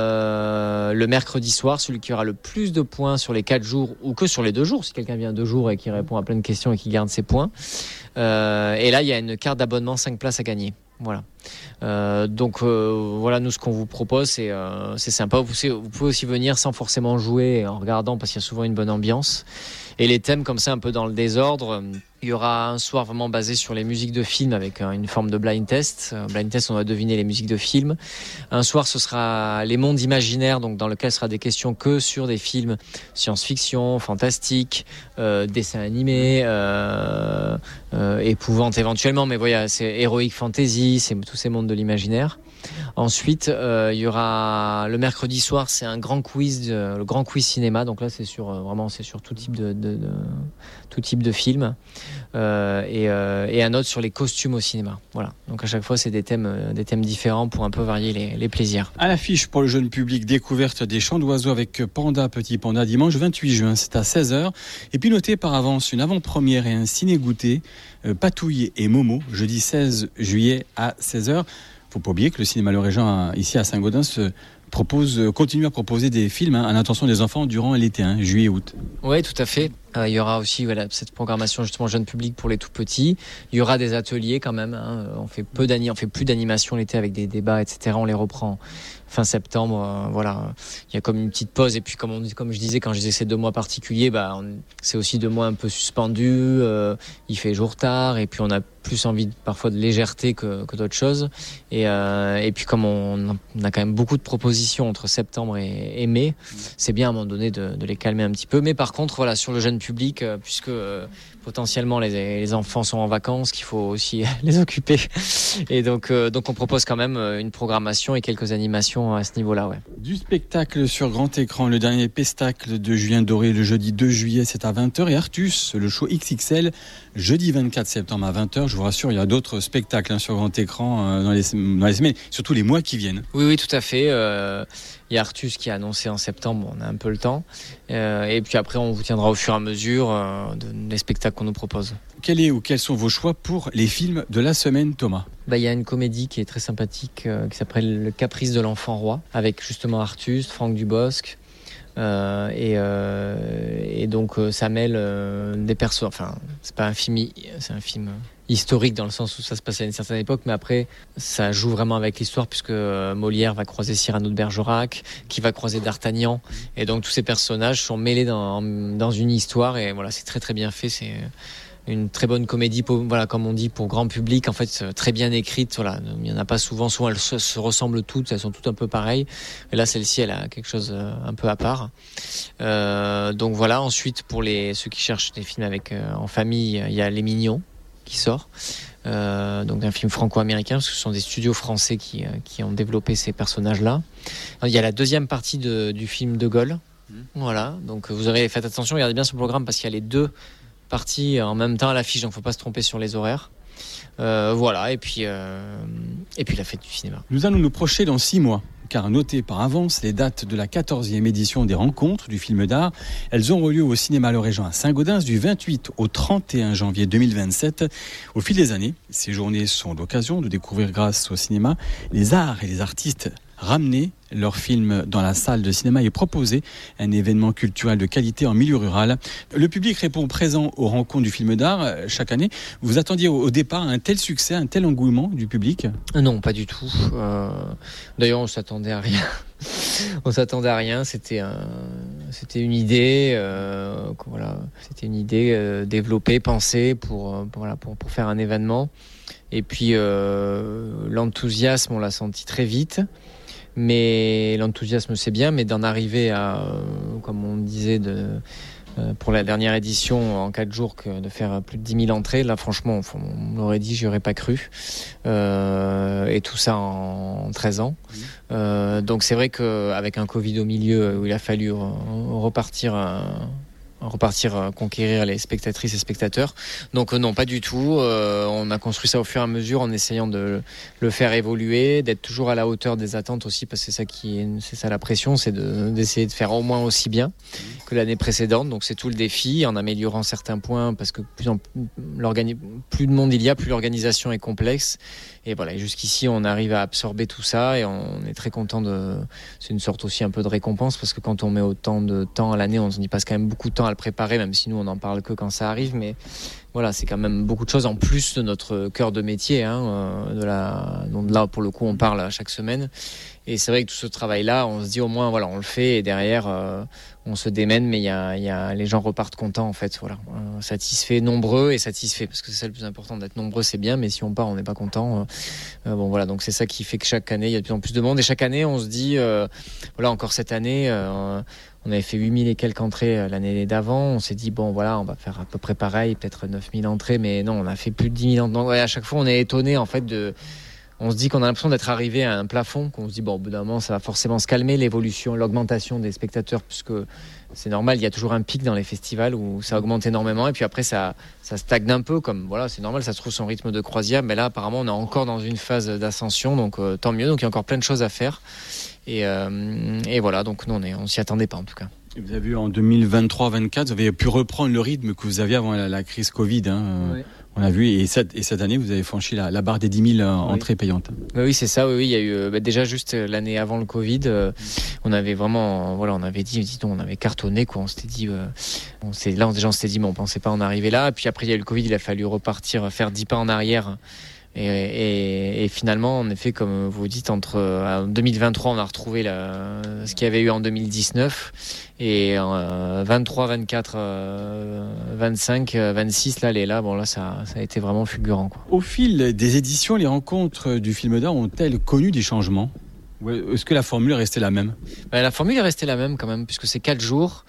le mercredi soir, celui qui aura le plus de points sur les 4 jours, ou que sur les 2 jours, si quelqu'un vient 2 jours et qui répond à plein de questions et qui garde ses points. Et là, il y a une carte d'abonnement 5 places à gagner. Voilà. Voilà, nous ce qu'on vous propose, c'est sympa. Vous pouvez aussi venir sans forcément jouer, en regardant, parce qu'il y a souvent une bonne ambiance. Et les thèmes comme ça, un peu dans le désordre. Il y aura un soir vraiment basé sur les musiques de films avec une forme de blind test. Blind test, on va deviner les musiques de films. Un soir, ce sera les mondes imaginaires, donc dans lequel sera des questions que sur des films science-fiction, fantastique, dessins animés, épouvante éventuellement, mais voilà, c'est heroic fantasy, c'est tous ces mondes de l'imaginaire. Ensuite, il y aura le mercredi soir, c'est un grand quiz, le grand quiz cinéma. Donc là, c'est sur tout type de film, et un autre sur les costumes au cinéma. Voilà. Donc à chaque fois, c'est des thèmes différents pour un peu varier les plaisirs. À l'affiche pour le jeune public, découverte des chants d'oiseaux avec Panda, Petit Panda, dimanche 28 juin. C'est à 16h. Et puis notez par avance une avant-première et un ciné-goûter, Patouille et Momo, jeudi 16 juillet à 16h. Faut pas oublier que le cinéma Le Régent ici à Saint-Gaudens continue à proposer des films à l'intention des enfants durant l'été, juillet et août. Oui, tout à fait. Il y aura aussi cette programmation justement jeune public pour les tout petits. Il y aura des ateliers quand même. On fait plus d'animation l'été avec des débats, etc. On les reprend fin septembre. Voilà, il y a comme une petite pause. Et puis comme je disais quand je disais ces 2 mois particuliers, c'est aussi 2 mois un peu suspendus. Il fait jour tard et puis on a plus envie parfois de légèreté que d'autres choses. Et puis comme on a quand même beaucoup de propositions entre septembre et mai, c'est bien à un moment donné de les calmer un petit peu. Mais par contre, voilà, sur le jeune public, puisque potentiellement les enfants sont en vacances, qu'il faut aussi les occuper. Et donc on propose quand même une programmation et quelques animations à ce niveau-là. Ouais. Du spectacle sur grand écran, le dernier Pestacle de Julien Doré le jeudi 2 juillet, c'est à 20h. Et Artus, le show XXL, jeudi 24 septembre à 20h. Je vous rassure, il y a d'autres spectacles sur grand écran dans les semaines, surtout les mois qui viennent. Oui, tout à fait. Il Il y a Artus qui est annoncé en septembre, on a un peu le temps. Et puis après, on vous tiendra au fur et à mesure des spectacles qu'on nous propose. Quels sont vos choix pour les films de la semaine, Thomas ? Il y a une comédie qui est très sympathique qui s'appelle Le Caprice de l'enfant roi, avec justement Artus, Franck Dubosc. Et donc ça mêle des persos. Enfin, c'est un film historique dans le sens où ça se passe à une certaine époque, mais après ça joue vraiment avec l'histoire puisque Molière va croiser Cyrano de Bergerac, qui va croiser D'Artagnan, et donc tous ces personnages sont mêlés dans une histoire, et voilà, c'est très très bien fait. C'est une très bonne comédie, comme on dit, pour grand public, en fait, très bien écrite. Voilà, il y en a pas souvent elles se ressemblent toutes, elles sont toutes un peu pareilles. Et là, celle-ci, elle a quelque chose un peu à part. Donc voilà. Ensuite, pour ceux qui cherchent des films en famille, il y a Les Mignons qui sort. Donc un film franco-américain, parce que ce sont des studios français qui ont développé ces personnages-là. Il y a la deuxième partie du film De Gaulle. Voilà. Donc faites attention, regardez bien ce programme parce qu'il y a les deux partie en même temps à l'affiche, donc faut pas se tromper sur les horaires. Voilà, et puis la fête du cinéma. Nous allons nous projeter dans 6 mois, car notez par avance les dates de la 14e édition des rencontres du film d'art. Elles auront lieu au cinéma Le Régent à Saint-Gaudens du 28 au 31 janvier 2027. Au fil des années, ces journées sont l'occasion de découvrir grâce au cinéma les arts et les artistes ramener leurs films dans la salle de cinéma et proposer un événement culturel de qualité en milieu rural. Le public répond présent aux rencontres du film d'art chaque année. Vous attendiez au départ un tel succès, un tel engouement du public ? Non, pas du tout. D'ailleurs, on s'attendait à rien. C'était une idée, c'était une idée développée, pensée pour faire un événement. Et puis l'enthousiasme, on l'a senti très vite. Mais l'enthousiasme c'est bien, mais d'en arriver à, comme on disait pour la dernière édition en 4 jours, de faire plus de 10 000 entrées, là franchement on m'aurait dit, j'y aurais pas cru, et tout ça en 13 ans. Donc c'est vrai qu'avec un Covid au milieu où il a fallu repartir conquérir les spectatrices et spectateurs. Donc non, pas du tout. On a construit ça au fur et à mesure en essayant de le faire évoluer, d'être toujours à la hauteur des attentes aussi, parce que c'est ça la pression, c'est d'essayer de faire au moins aussi bien que l'année précédente. Donc c'est tout le défi, en améliorant certains points, parce que plus de monde il y a, plus l'organisation est complexe. Et voilà, et jusqu'ici on arrive à absorber tout ça, et on est très content c'est une sorte aussi un peu de récompense, parce que quand on met autant de temps à l'année, on y passe quand même beaucoup de temps à le préparer, même si nous on n'en parle que quand ça arrive, mais voilà, c'est quand même beaucoup de choses en plus de notre cœur de métier, donc là pour le coup on parle chaque semaine. Et c'est vrai que tout ce travail-là, on se dit au moins voilà, on le fait, et derrière on se démène, mais les gens repartent contents en fait, voilà, satisfaits, nombreux et satisfaits, parce que c'est ça le plus important, d'être nombreux c'est bien, mais si on part on n'est pas content. Bon voilà, donc c'est ça qui fait que chaque année il y a de plus en plus de monde, et chaque année on se dit voilà, encore cette année on avait fait 8000 et quelques entrées l'année d'avant, on s'est dit bon voilà, on va faire à peu près pareil, peut-être 9000 entrées, mais non, on a fait plus de 10 000 entrées. Donc ouais, à chaque fois on est étonné en fait on se dit qu'on a l'impression d'être arrivé à un plafond, qu'on se dit bon, au bout d'un moment ça va forcément se calmer, l'augmentation des spectateurs, puisque c'est normal, il y a toujours un pic dans les festivals où ça augmente énormément, et puis après ça stagne un peu, comme voilà, c'est normal, ça trouve son rythme de croisière, mais là apparemment on est encore dans une phase d'ascension, donc tant mieux, donc il y a encore plein de choses à faire, et voilà, donc nous on s'y attendait pas en tout cas. Vous avez vu en 2023-24, vous avez pu reprendre le rythme que vous aviez avant la crise Covid, ouais. On a vu, et cette année, vous avez franchi la barre des 10 000 entrées payantes. Oui, c'est ça. Oui, il y a eu déjà juste l'année avant le Covid, on avait vraiment, voilà, on avait dit, on avait cartonné quoi. On s'était dit, on s'était dit, mais on pensait pas en arriver là. Et puis après, il y a eu le Covid, il a fallu repartir, faire 10 pas en arrière. Et finalement, en effet, comme vous dites, en 2023, on a retrouvé ce qu'il y avait eu en 2019, et 23, 24, 25, 26, là, ça a été vraiment fulgurant, quoi. Au fil des éditions, les rencontres du film d'art ont-elles connu des changements ? Ou est-ce que la formule est restée la même ? La formule est restée la même quand même, puisque c'est 4 jours.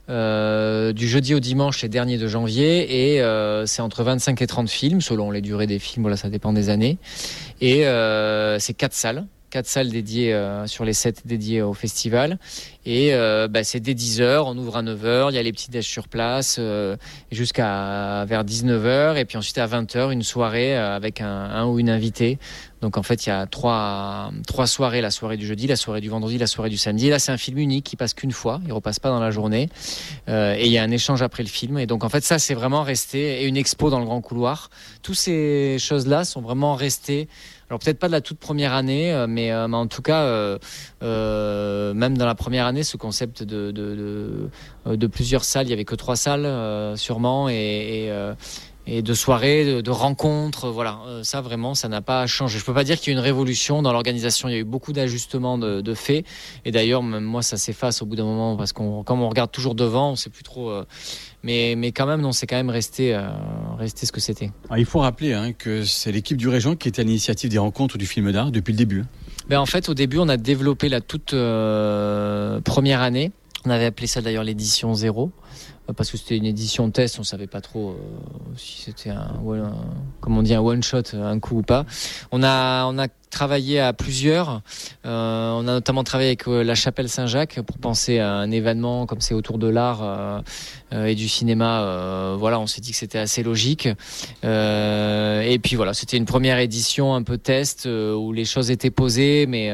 Du jeudi au dimanche, c'est dernier de janvier, et c'est entre 25 et 30 films selon les durées des films, voilà, ça dépend des années, et c'est 4 salles 4 salles dédiées sur les 7 dédiées au festival. Et c'est dès 10h, on ouvre à 9h, il y a les petits déj sur place jusqu'à vers 19h. Et puis ensuite à 20h, une soirée avec un ou une invitée. Donc en fait, il y a trois soirées, la soirée du jeudi, la soirée du vendredi, la soirée du samedi. Et là, c'est un film unique qui passe qu'une fois, il repasse pas dans la journée. Et il y a un échange après le film. Et donc en fait, ça, c'est vraiment resté. Et une expo dans le grand couloir. Toutes ces choses-là sont vraiment restées. Alors peut-être pas de la toute première année, mais en tout cas, même dans la première année, ce concept de plusieurs salles, il y avait que 3 salles sûrement, et de soirées, de rencontres, voilà. Ça vraiment, ça n'a pas changé. Je peux pas dire qu'il y a eu une révolution dans l'organisation. Il y a eu beaucoup d'ajustements de faits. Et d'ailleurs, même moi, ça s'efface au bout d'un moment parce comme on regarde toujours devant, on sait plus trop. Mais quand même, non, c'est quand même resté ce que c'était. Alors, il faut rappeler que c'est l'équipe du Régent qui était à l'initiative des rencontres du film d'art depuis le début. En fait, au début, on a développé la toute première année. On avait appelé ça d'ailleurs l'édition 0. Parce que c'était une édition test, on savait pas trop si c'était un one shot, un coup ou pas. On a travaillé à plusieurs. On a notamment travaillé avec la Chapelle Saint-Jacques pour penser à un événement comme c'est autour de l'art et du cinéma. On s'est dit que c'était assez logique. Et puis voilà, c'était une première édition un peu test où les choses étaient posées, mais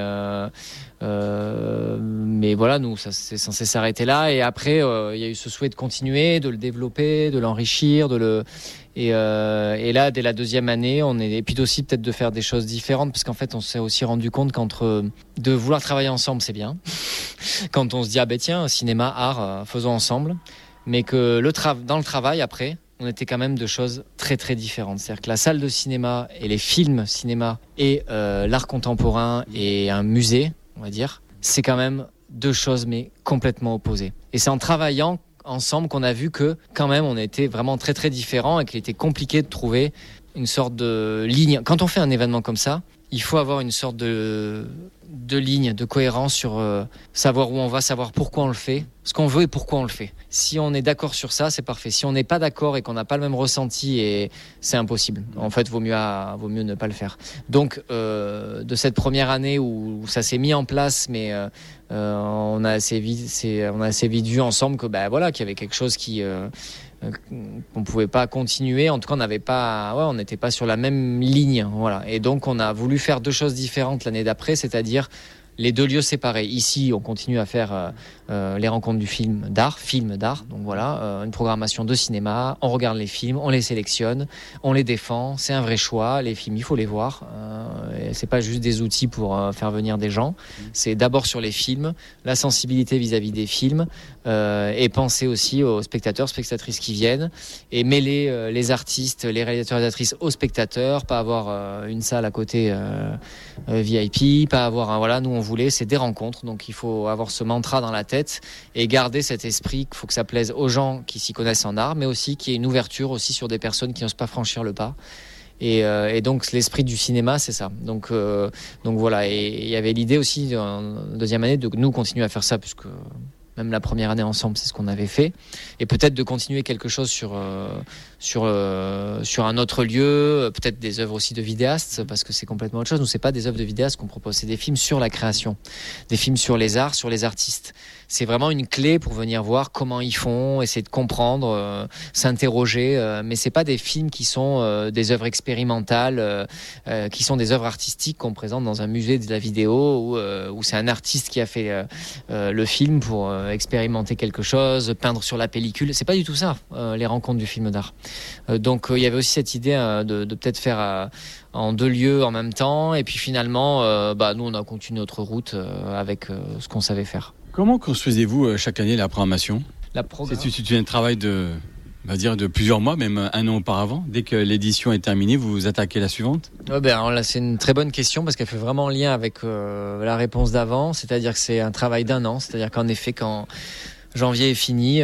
voilà, nous, ça c'est censé s'arrêter là. Et après, il y a eu ce souhait de continuer, de le développer, de l'enrichir, et là, dès la deuxième année, et puis aussi peut-être de faire des choses différentes, parce qu'en fait, on s'est aussi rendu compte de vouloir travailler ensemble, c'est bien. Quand on se dit tiens, cinéma, art, faisons ensemble, mais que dans le travail après, on était quand même de choses très très différentes. C'est-à-dire que la salle de cinéma et les films cinéma et l'art contemporain et un musée, on va dire, c'est quand même 2 choses mais complètement opposées. Et c'est en travaillant ensemble qu'on a vu que quand même on était vraiment très très différents et qu'il était compliqué de trouver une sorte de ligne. Quand on fait un événement comme ça, il faut avoir une sorte de ligne, de cohérence sur savoir où on va, savoir pourquoi on le fait, ce qu'on veut et pourquoi on le fait. Si on est d'accord sur ça, c'est parfait. Si on n'est pas d'accord et qu'on n'a pas le même ressenti, c'est impossible. En fait, vaut mieux ne pas le faire. Donc, de cette première année où ça s'est mis en place, mais on a assez vite vu ensemble que qu'il y avait quelque chose qu'on pouvait pas continuer. En tout cas, on n'était pas sur la même ligne. Voilà. Et donc, on a voulu faire 2 choses différentes l'année d'après, c'est-à-dire les 2 lieux séparés. Ici, on continue à faire les rencontres du film d'art. Donc voilà, une programmation de cinéma. On regarde les films, on les sélectionne, on les défend. C'est un vrai choix. Les films, il faut les voir. Et c'est pas juste des outils pour faire venir des gens. C'est d'abord sur les films, la sensibilité vis-à-vis des films, et penser aussi aux spectateurs, spectatrices qui viennent, et mêler les artistes, les réalisateurs et actrices aux spectateurs. Pas avoir une salle à côté VIP, pas avoir nous on voulait, c'est des rencontres. Donc il faut avoir ce mantra dans la tête et garder cet esprit qu'il faut que ça plaise aux gens qui s'y connaissent en art, mais aussi qu'il y ait une ouverture aussi sur des personnes qui n'osent pas franchir le pas. Et donc l'esprit du cinéma, c'est ça. Donc voilà. Et il y avait l'idée aussi en deuxième année de nous continuer à faire ça, puisque même la première année ensemble, c'est ce qu'on avait fait, et peut-être de continuer quelque chose sur un autre lieu, peut-être des œuvres aussi de vidéastes, parce que c'est complètement autre chose. Nous, c'est pas des œuvres de vidéastes qu'on propose, c'est des films sur la création, des films sur les arts, sur les artistes. C'est vraiment une clé pour venir voir comment ils font, essayer de comprendre, s'interroger, mais c'est pas des films qui sont des œuvres expérimentales, qui sont des œuvres artistiques qu'on présente dans un musée de la vidéo, où c'est un artiste qui a fait le film pour expérimenter quelque chose, peindre sur la pellicule. C'est pas du tout ça, les rencontres du film d'art. Donc il y avait aussi cette idée de peut-être faire en 2 lieux en même temps, et puis finalement nous on a continué notre route avec ce qu'on savait faire. Comment construisez-vous chaque année la programmation ? C'est un travail de plusieurs mois, même 1 an auparavant. Dès que l'édition est terminée, vous attaquez la suivante ? Alors là, c'est une très bonne question parce qu'elle fait vraiment lien avec la réponse d'avant. C'est-à-dire que c'est un travail d'1 an. C'est-à-dire qu'en effet, quand janvier est fini,